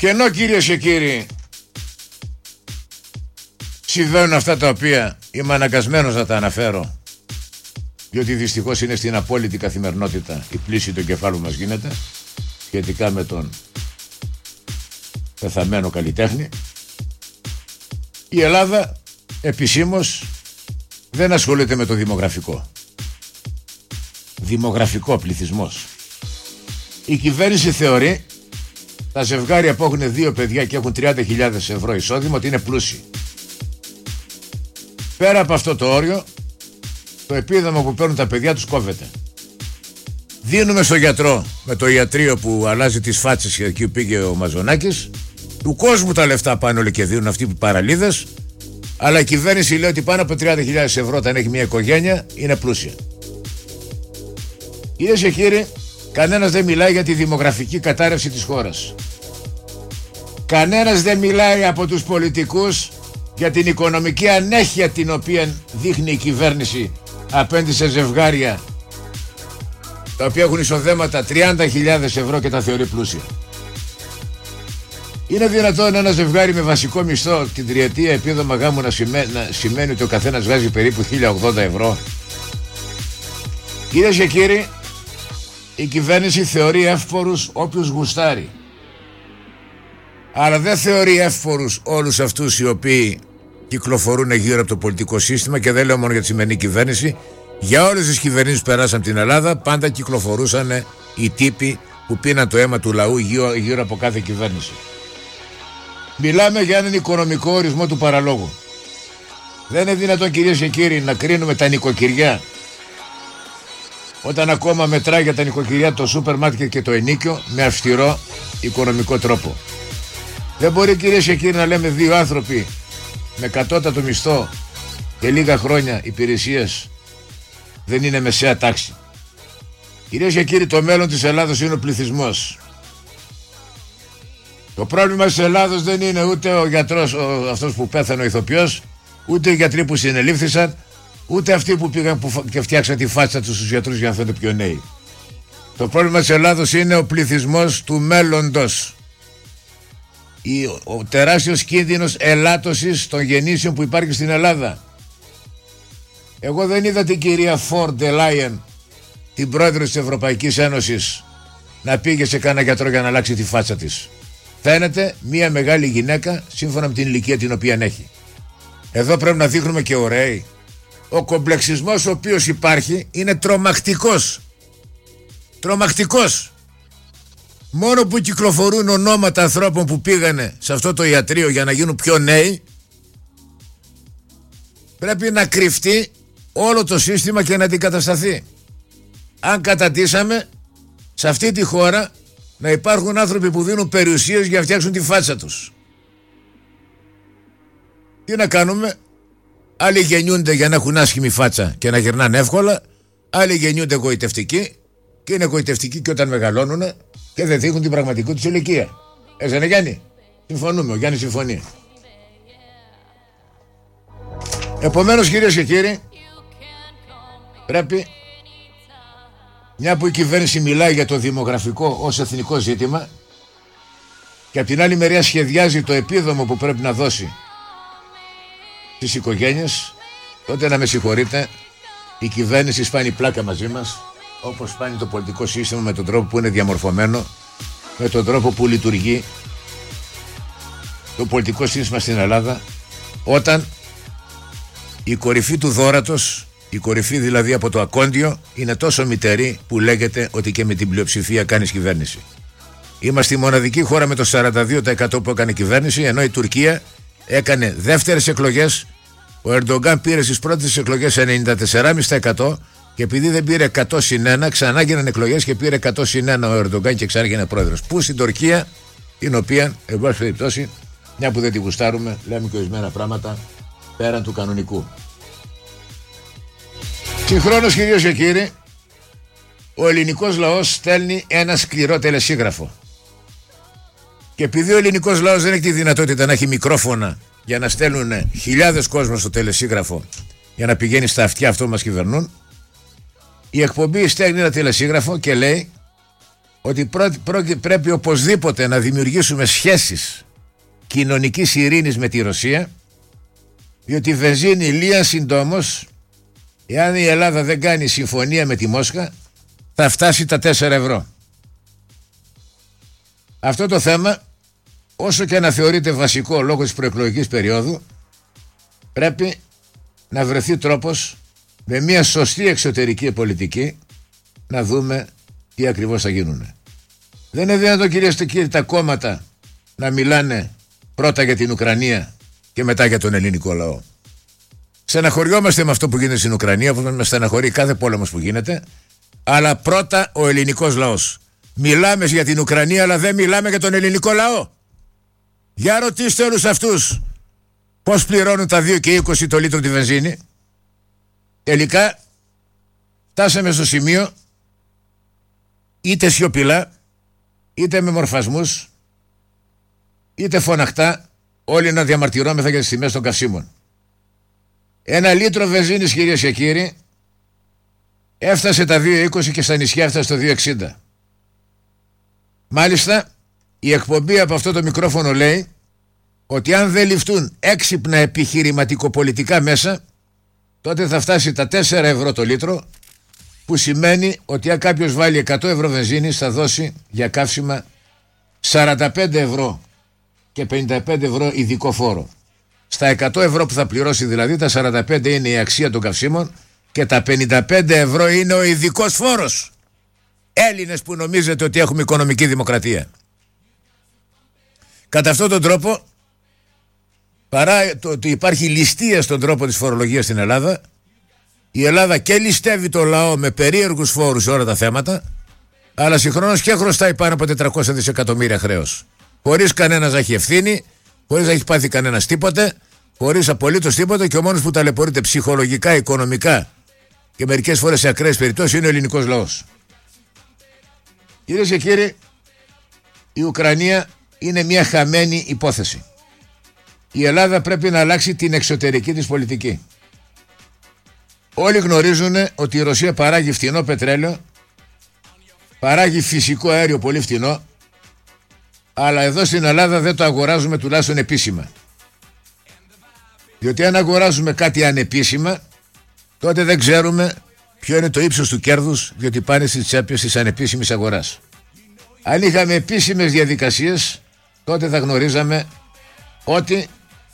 Και ενώ, κυρίες και κύριοι, συμβαίνουν αυτά τα οποία είμαι αναγκασμένος να τα αναφέρω, διότι δυστυχώς είναι στην απόλυτη καθημερινότητα η πλήση του εγκεφάλου μας γίνεται σχετικά με τον πεθαμένο καλλιτέχνη, η Ελλάδα επισήμως δεν ασχολείται με το δημογραφικό. Δημογραφικό πληθυσμός. Η κυβέρνηση θεωρεί τα ζευγάρια που έχουν 2 παιδιά και έχουν 30.000 ευρώ εισόδημα ότι είναι πλούσιοι. Πέρα από αυτό το όριο, το επίδομα που παίρνουν τα παιδιά τους κόβεται. Δίνουμε στο γιατρό με το ιατρείο που αλλάζει τις φάτσες εκεί που πήγε ο Μαζονάκης. Του κόσμου τα λεφτά πάνε όλοι και δίνουν αυτοί που παραλίδες. Αλλά η κυβέρνηση λέει ότι πάνω από 30.000 ευρώ όταν έχει μια οικογένεια είναι πλούσια. Κυρίες και κύριοι, κανένας δεν μιλάει για τη δημογραφική κατάρρευση της χώρας. Κανένας δεν μιλάει από τους πολιτικούς για την οικονομική ανέχεια την οποία δείχνει η κυβέρνηση απέναντι σε ζευγάρια τα οποία έχουν εισοδέματα 30.000 ευρώ και τα θεωρεί πλούσια. Είναι δυνατόν ένα ζευγάρι με βασικό μισθό την τριετία επίδομα γάμου να σημαίνει ότι ο καθένας βγάζει περίπου 1.080 ευρώ? Κυρίες και κύριοι, η κυβέρνηση θεωρεί εύπορους όποιους γουστάρει. Αλλά δεν θεωρεί εύπορους όλους αυτούς οι οποίοι κυκλοφορούν γύρω από το πολιτικό σύστημα, και δεν λέω μόνο για τη σημερινή κυβέρνηση. Για όλες τις κυβερνήσεις που περάσαν την Ελλάδα πάντα κυκλοφορούσαν οι τύποι που πίναν το αίμα του λαού γύρω από κάθε κυβέρνηση. Μιλάμε για έναν οικονομικό ορισμό του παραλόγου. Δεν είναι δυνατόν, κυρίες και κύριοι, να κρίνουμε τα νοικοκυριά όταν ακόμα μετράει για τα νοικοκυριά το σούπερ μάρκετ και το ενοίκιο με αυστηρό οικονομικό τρόπο. Δεν μπορεί, κυρίες και κύριοι, να λέμε 2 άνθρωποι με κατώτατο μισθό και λίγα χρόνια υπηρεσίες δεν είναι μεσαία τάξη. Κυρίες και κύριοι, το μέλλον της Ελλάδος είναι ο πληθυσμός. Το πρόβλημα της Ελλάδος δεν είναι ούτε ο γιατρός, αυτός που πέθανε, ο ηθοποιός, ούτε οι γιατροί που συνελήφθησαν, ούτε αυτοί που πήγαν και φτιάξαν τη φάτσα τους στους γιατρούς για να φαίνονται πιο νέοι. Το πρόβλημα της Ελλάδος είναι ο πληθυσμός του μέλλοντος. Ο τεράστιος κίνδυνος ελάττωσης των γεννήσεων που υπάρχει στην Ελλάδα. Εγώ δεν είδα την κυρία Φόρντερ ντε Λάιεν, την πρόεδρο της Ευρωπαϊκής Ένωσης, να πήγε σε κανένα γιατρό για να αλλάξει τη φάτσα της. Φαίνεται μια μεγάλη γυναίκα σύμφωνα με την ηλικία την οποία έχει. Εδώ πρέπει να δείχνουμε και ωραίοι. Ο κομπλεξισμός ο οποίος υπάρχει είναι τρομακτικός. Τρομακτικός. Μόνο που κυκλοφορούν ονόματα ανθρώπων που πήγανε σε αυτό το ιατρείο για να γίνουν πιο νέοι, πρέπει να κρυφτεί όλο το σύστημα και να αντικατασταθεί. Αν κατατήσαμε σε αυτή τη χώρα να υπάρχουν άνθρωποι που δίνουν περιουσίες για να φτιάξουν τη φάτσα τους. Τι να κάνουμε? Άλλοι γεννιούνται για να έχουν άσχημη φάτσα και να γυρνάνε εύκολα, άλλοι γεννιούνται εγωιτευτικοί και είναι εγωιτευτικοί και όταν μεγαλώνουν και δεν δείχνουν την πραγματική τους ηλικία. Έτσι είναι, Γιάννη? Συμφωνούμε, ο Γιάννης συμφωνεί. Επομένως, κυρίες και κύριοι, πρέπει, μια που η κυβέρνηση μιλάει για το δημογραφικό ως εθνικό ζήτημα και από την άλλη μεριά σχεδιάζει το επίδομα που πρέπει να δώσει στις οικογένειες, τότε να με συγχωρείτε, η κυβέρνηση σπάνει πλάκα μαζί μας, όπως σπάνει το πολιτικό σύστημα με τον τρόπο που είναι διαμορφωμένο, με τον τρόπο που λειτουργεί το πολιτικό σύστημα στην Ελλάδα, όταν η κορυφή του δώρατος, η κορυφή δηλαδή από το ακόντιο, είναι τόσο μητερή που λέγεται ότι και με την πλειοψηφία κάνεις κυβέρνηση. Είμαστε η μοναδική χώρα με το 42% που έκανε κυβέρνηση, ενώ η Τουρκία έκανε δεύτερες εκλογές. Ο Ερντογκάν πήρε στις πρώτες εκλογές 94,5% και επειδή δεν πήρε 100-1, ξανά γίνανε εκλογές και πήρε 100-1 ο Ερντογκάν και ξανά έγινε πρόεδρος. Πού? Στην Τουρκία, την οποία, εν πάση περιπτώσει, μια που δεν τη γουστάρουμε, λέμε και ορισμένα πράγματα πέραν του κανονικού. Συγχρόνως, κυρίες και κύριοι, ο ελληνικός λαός στέλνει ένα σκληρό τελεσίγραφο. Και επειδή ο ελληνικός λαός δεν έχει τη δυνατότητα να έχει μικρόφωνα για να στέλνουν χιλιάδες κόσμο στο τελεσίγραφο για να πηγαίνει στα αυτιά αυτό που μας κυβερνούν, η εκπομπή στέλνει ένα τελεσίγραφο και λέει ότι πρέπει οπωσδήποτε να δημιουργήσουμε σχέσεις κοινωνικής ειρήνης με τη Ρωσία, διότι η βενζίνη λία συντόμως, εάν η Ελλάδα δεν κάνει συμφωνία με τη Μόσχα, θα φτάσει τα 4 ευρώ. Αυτό το θέμα, όσο και να θεωρείται βασικό λόγω της προεκλογικής περίοδου, πρέπει να βρεθεί τρόπος με μια σωστή εξωτερική πολιτική να δούμε τι ακριβώς θα γίνουν. Δεν είναι δυνατόν, κυρίες και κύριοι, τα κόμματα να μιλάνε πρώτα για την Ουκρανία και μετά για τον ελληνικό λαό. Στεναχωριόμαστε με αυτό που γίνεται στην Ουκρανία, όπως μας στεναχωρεί κάθε πόλεμος που γίνεται, αλλά πρώτα ο ελληνικός λαός. Μιλάμε για την Ουκρανία, αλλά δεν μιλάμε για τον ελληνικό λαό. Για ρωτήστε όλους αυτούς πώς πληρώνουν τα 2,20 το λίτρο τη βενζίνη. Τελικά φτάσαμε στο σημείο, είτε σιωπηλά, είτε με μορφασμούς, είτε φωναχτά, όλοι να διαμαρτυρόμεθα για τις τιμές των καυσίμων. 1 λίτρο βενζίνης, κυρίες και κύριοι, έφτασε τα 2,20 και στα νησιά έφτασε το 2,60. Μάλιστα, η εκπομπή από αυτό το μικρόφωνο λέει ότι αν δεν ληφθούν έξυπνα επιχειρηματικοπολιτικά μέσα, τότε θα φτάσει τα 4 ευρώ το λίτρο, που σημαίνει ότι αν κάποιος βάλει 100 ευρώ βενζίνη θα δώσει για καύσιμα 45 ευρώ και 55 ευρώ ειδικό φόρο. Στα 100 ευρώ που θα πληρώσει δηλαδή, τα 45 είναι η αξία των καυσίμων και τα 55 ευρώ είναι ο ειδικός φόρος. Έλληνες που νομίζετε ότι έχουμε οικονομική δημοκρατία. Κατά αυτόν τον τρόπο, παρά το ότι υπάρχει ληστεία στον τρόπο της φορολογίας στην Ελλάδα, η Ελλάδα και ληστεύει το λαό με περίεργους φόρους σε όλα τα θέματα, αλλά συγχρόνως και χρωστάει πάνω από 400 δισεκατομμύρια χρέος. Χωρίς κανένας να έχει ευθύνη, χωρίς να έχει πάθει κανένας τίποτε, χωρίς απολύτως τίποτε, και ο μόνος που ταλαιπωρείται ψυχολογικά, οικονομικά και μερικές φορές σε ακραίες περιπτώσεις είναι ο ελληνικός λαός. Κυρίες και κύριοι, η Ουκρανία είναι μια χαμένη υπόθεση. Η Ελλάδα πρέπει να αλλάξει την εξωτερική της πολιτική. Όλοι γνωρίζουν ότι η Ρωσία παράγει φθηνό πετρέλαιο, παράγει φυσικό αέριο πολύ φθηνό, αλλά εδώ στην Ελλάδα δεν το αγοράζουμε τουλάχιστον επίσημα. Διότι αν αγοράζουμε κάτι ανεπίσημα, τότε δεν ξέρουμε ποιο είναι το ύψος του κέρδους, διότι πάνε στις τσέπες της ανεπίσημης αγοράς. Αν είχαμε επίσημες διαδικασίες, τότε θα γνωρίζαμε ότι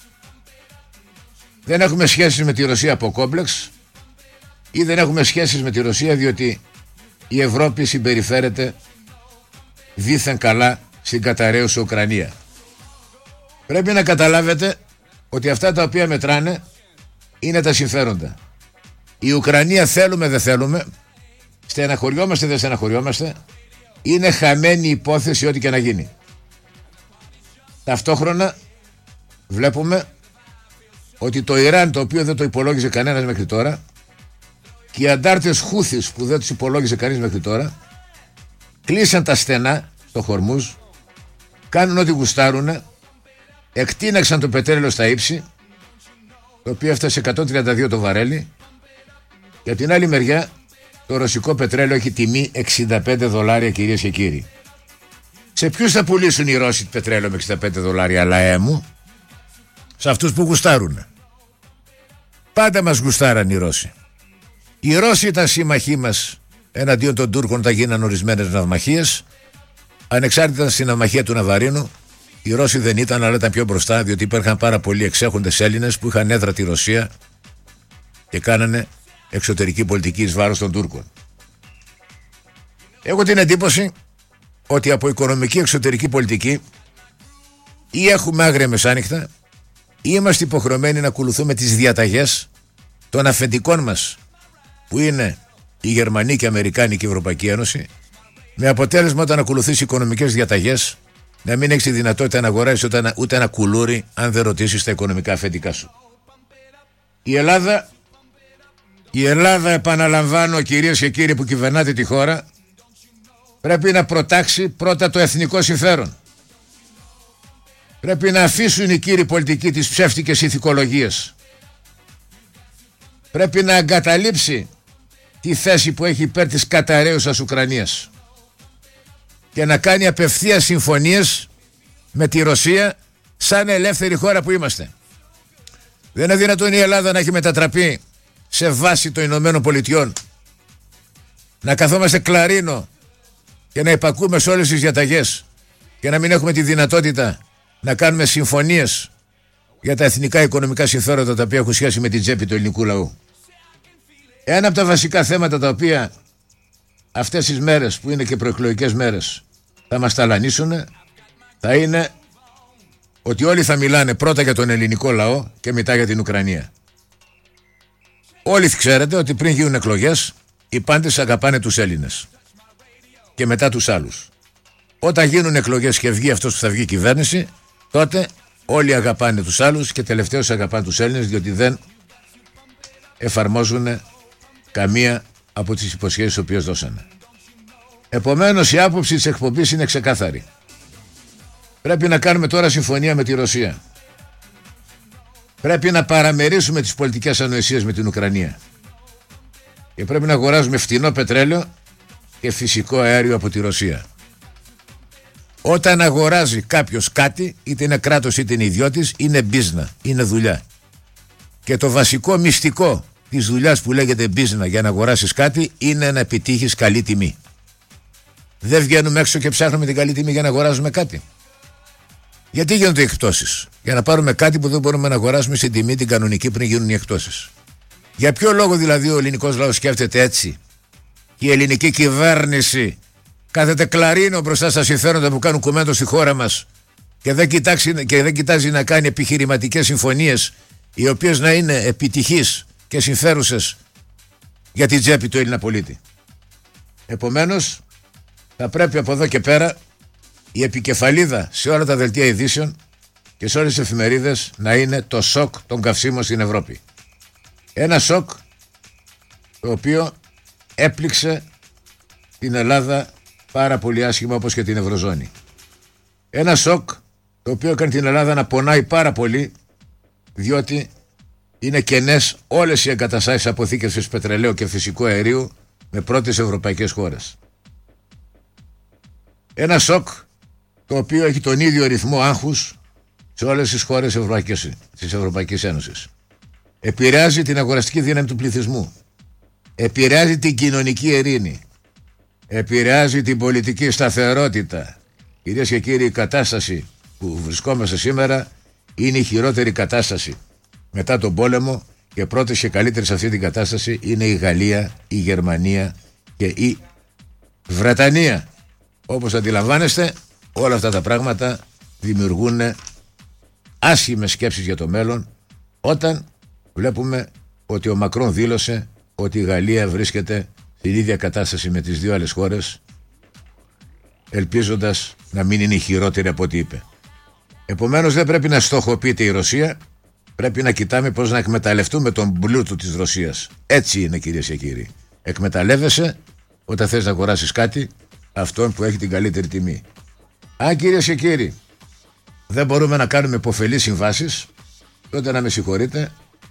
δεν έχουμε σχέσεις με τη Ρωσία από κόμπλεξ, ή δεν έχουμε σχέσεις με τη Ρωσία διότι η Ευρώπη συμπεριφέρεται δήθεν καλά στην καταραίουσα Ουκρανία. Πρέπει να καταλάβετε ότι αυτά τα οποία μετράνε είναι τα συμφέροντα. Η Ουκρανία, θέλουμε δεν θέλουμε, στεναχωριόμαστε δεν στεναχωριόμαστε, είναι χαμένη υπόθεση ό,τι και να γίνει. Ταυτόχρονα βλέπουμε ότι το Ιράν, το οποίο δεν το υπολόγιζε κανένας μέχρι τώρα, και οι αντάρτες Χούθης που δεν τους υπολόγιζε κανείς μέχρι τώρα, κλείσαν τα στενά στο Χορμούζ, κάνουν ό,τι γουστάρουνε, εκτείναξαν το πετρέλαιο στα ύψη, το οποίο έφτασε 132 το βαρέλι, και από την άλλη μεριά το ρωσικό πετρέλαιο έχει τιμή $65, κυρίες και κύριοι. Σε ποιους θα πουλήσουν οι Ρώσοι πετρέλαιο με $65, λαέ μου? Σε αυτούς που γουστάρουνε. Πάντα μας γουστάραν οι Ρώσοι. Οι Ρώσοι ήταν σύμμαχοί μας εναντίον των Τούρκων όταν γίναν ορισμένες ναυμαχίες. Ανεξάρτητα στην ναυμαχία του Ναβαρίνου, οι Ρώσοι δεν ήταν, αλλά ήταν πιο μπροστά, διότι υπήρχαν πάρα πολλοί εξέχοντες Έλληνες που είχαν έδρα τη Ρωσία και κάνανε εξωτερική πολιτική εις βάρος των Τούρκων. Έχω την εντύπωση ότι από οικονομική εξωτερική πολιτική ή έχουμε άγρια μεσάνυχτα ή είμαστε υποχρεωμένοι να ακολουθούμε τις διαταγές των αφεντικών μας, που είναι η Γερμανοί και η Αμερικάνοι και η Ευρωπαϊκή Ένωση, με αποτέλεσμα όταν ακολουθείς οικονομικές διαταγές να μην έχεις τη δυνατότητα να αγοράσεις ούτε ένα κουλούρι αν δεν ρωτήσεις τα οικονομικά αφεντικά σου. Η Ελλάδα, επαναλαμβάνω, κυρίες και κύριοι που κυβερνάτε τη χώρα, πρέπει να προτάξει πρώτα το εθνικό συμφέρον. Πρέπει να αφήσουν οι κύριοι πολιτικοί τις ψεύτικες ηθικολογίες. Πρέπει να εγκαταλείψει τη θέση που έχει υπέρ της καταραίουσας Ουκρανίας. και να κάνει απευθείας συμφωνίες με τη Ρωσία σαν ελεύθερη χώρα που είμαστε. Δεν είναι δυνατόν η Ελλάδα να έχει μετατραπεί σε βάση των Ηνωμένων Πολιτειών, να καθόμαστε κλαρίνο και να υπακούμε σε όλες τις διαταγές και να μην έχουμε τη δυνατότητα να κάνουμε συμφωνίες για τα εθνικά οικονομικά συμφέροντα τα οποία έχουν σχέση με την τσέπη του ελληνικού λαού. Ένα από τα βασικά θέματα τα οποία αυτές τις μέρες που είναι και προεκλογικές μέρες θα μας ταλανίσουν θα είναι ότι όλοι θα μιλάνε πρώτα για τον ελληνικό λαό και μετά για την Ουκρανία. Όλοι ξέρετε ότι πριν γίνουν εκλογές οι πάντες αγαπάνε τους Έλληνες και μετά τους άλλους. Όταν γίνουν εκλογές και βγει αυτός που θα βγει κυβέρνηση, τότε όλοι αγαπάνε τους άλλους και τελευταίως αγαπάνε τους Έλληνες, διότι δεν εφαρμόζουν καμία από τις υποσχέσεις τις οποίες δώσανε. Επομένως η άποψη της εκπομπής είναι ξεκάθαρη. Πρέπει να κάνουμε τώρα συμφωνία με τη Ρωσία. Πρέπει να παραμερίσουμε τις πολιτικές ανοησίες με την Ουκρανία. Και πρέπει να αγοράζουμε φτηνό πετρέλαιο και φυσικό αέριο από τη Ρωσία. Όταν αγοράζει κάποιος κάτι, είτε είναι κράτος είτε είναι ιδιώτης, είναι business, είναι δουλειά. Και το βασικό μυστικό της δουλειάς που λέγεται business για να αγοράσεις κάτι είναι να επιτύχεις καλή τιμή. Δεν βγαίνουμε έξω και ψάχνουμε την καλή τιμή για να αγοράζουμε κάτι. Γιατί γίνονται οι εκπτώσεις? Για να πάρουμε κάτι που δεν μπορούμε να αγοράσουμε στην τιμή την κανονική πριν γίνουν οι εκπτώσεις. Για ποιο λόγο δηλαδή ο ελληνικός λαός σκέφτεται έτσι? Η ελληνική κυβέρνηση κάθεται κλαρίνο μπροστά στα συμφέροντα που κάνουν κουμέντο στη χώρα μας και δεν κοιτάζει να κάνει επιχειρηματικές συμφωνίες οι οποίες να είναι επιτυχείς και συμφέρουσες για την τσέπη του Έλληνα πολίτη. Επομένως θα πρέπει από εδώ και πέρα η επικεφαλίδα σε όλα τα δελτία ειδήσεων και σε όλες τις εφημερίδες να είναι το σοκ των καυσίμων στην Ευρώπη. Ένα σοκ το οποίο έπληξε την Ελλάδα πάρα πολύ άσχημα, όπως και την Ευρωζώνη. Ένα σοκ το οποίο έκανε την Ελλάδα να πονάει πάρα πολύ, διότι είναι κενές όλες οι εγκαταστάσεις αποθήκευσης πετρελαίου και φυσικού αερίου με πρώτες ευρωπαϊκές χώρες. Ένα σοκ το οποίο έχει τον ίδιο ρυθμό άγχους σε όλες τις χώρες της Ευρωπαϊκής Ένωσης. Επηρεάζει την αγοραστική δύναμη του πληθυσμού. Επηρεάζει την κοινωνική ειρήνη. Επηρεάζει την πολιτική σταθερότητα. Κυρίες και κύριοι, η κατάσταση που βρισκόμαστε σήμερα είναι η χειρότερη κατάσταση μετά τον πόλεμο και πρώτες και καλύτερες σε αυτή την κατάσταση είναι η Γαλλία, η Γερμανία και η Βρετανία. Όπως αντιλαμβάνεστε, όλα αυτά τα πράγματα δημιουργούν άσχημες σκέψεις για το μέλλον όταν βλέπουμε ότι ο Μακρόν δήλωσε ότι η Γαλλία βρίσκεται στην ίδια κατάσταση με τις δύο άλλες χώρες, ελπίζοντας να μην είναι η χειρότερη από ό,τι είπε. Επομένως δεν πρέπει να στοχοποιείται η Ρωσία, πρέπει να κοιτάμε πώς να εκμεταλλευτούμε τον πλούτο της Ρωσίας. Έτσι είναι, κυρίες και κύριοι. Εκμεταλλεύεσαι όταν θες να αγοράσεις κάτι, αυτόν που έχει την καλύτερη τιμή. Αν, κυρίες και κύριοι, δεν μπορούμε να κάνουμε υποφελείς συμβάσεις, τότε να με συγχωρείτε,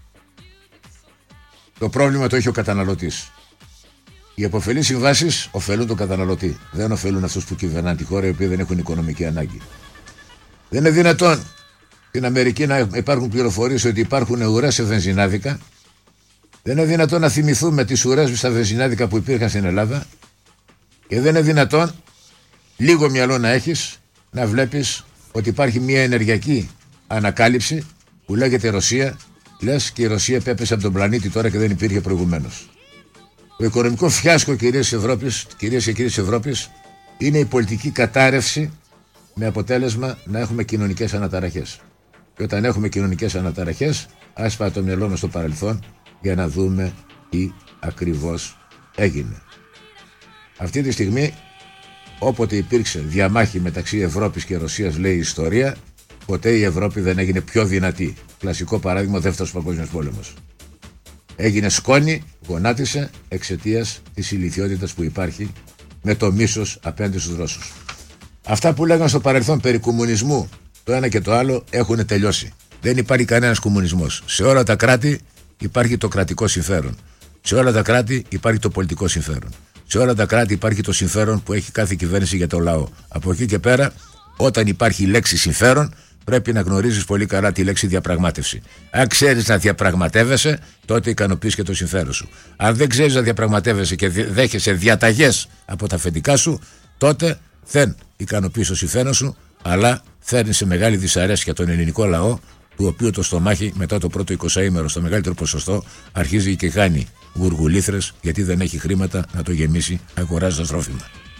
το πρόβλημα το έχει ο καταναλωτής. Οι υποφελείς συμβάσεις ωφελούν τον καταναλωτή, δεν ωφελούν αυτούς που κυβερνάνε τη χώρα, οι οποίοι δεν έχουν οικονομική ανάγκη. Δεν είναι δυνατόν στην Αμερική να υπάρχουν πληροφορίες ότι υπάρχουν ουρές σε βενζινάδικα. Δεν είναι δυνατόν να θυμηθούμε τις ουρές στα βενζινάδικα που υπήρχαν στην Ελλάδα. Και δεν είναι δυνατόν λίγο μυαλό να έχεις να βλέπεις ότι υπάρχει μια ενεργειακή ανακάλυψη που λέγεται Ρωσία, λες και η Ρωσία επέπεσε από τον πλανήτη τώρα και δεν υπήρχε προηγουμένως. Το οικονομικό φιάσκο, κυρίες και κύριοι της Ευρώπης, είναι η πολιτική κατάρρευση με αποτέλεσμα να έχουμε κοινωνικές αναταραχές. Και όταν έχουμε κοινωνικές αναταραχές, ας πάμε το μυαλό μας στο παρελθόν για να δούμε τι ακριβώς έγινε. Αυτή τη στιγμή, όποτε υπήρξε διαμάχη μεταξύ Ευρώπης και Ρωσίας, λέει η ιστορία, ποτέ η Ευρώπη δεν έγινε πιο δυνατή. Κλασικό παράδειγμα, ο Δεύτερος Παγκόσμιος Πόλεμος. Έγινε σκόνη, γονάτισε εξαιτίας της ηλιθιότητας που υπάρχει με το μίσος απέναντι στους Ρώσους. Αυτά που λέγαν στο παρελθόν περί κομμουνισμού, το ένα και το άλλο, έχουν τελειώσει. Δεν υπάρχει κανένας κομμουνισμός. Σε όλα τα κράτη υπάρχει το κρατικό συμφέρον. Σε όλα τα κράτη υπάρχει το πολιτικό συμφέρον. Σε όλα τα κράτη υπάρχει το συμφέρον που έχει κάθε κυβέρνηση για το λαό. Από εκεί και πέρα, όταν υπάρχει η λέξη συμφέρον, πρέπει να γνωρίζεις πολύ καλά τη λέξη διαπραγμάτευση. Αν ξέρεις να διαπραγματεύεσαι, τότε ικανοποιείς και το συμφέρον σου. Αν δεν ξέρεις να διαπραγματεύεσαι και δέχεσαι διαταγές από τα αφεντικά σου, τότε δεν ικανοποιείς το συμφέρον σου, αλλά φέρνει σε μεγάλη δυσαρέσκεια τον ελληνικό λαό, του οποίου το στομάχι μετά το πρώτο 20ήμερο στο μεγαλύτερο ποσοστό αρχίζει και κάνει γουργουλήθρες, γιατί δεν έχει χρήματα να το γεμίσει αγοράζοντας τρόφιμα.